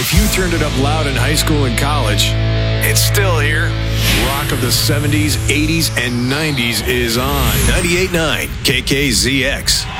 If you turned it up loud in high school and college, it's still here. Rock of the 70s, 80s, and 90s is on. 98.9 KKZX.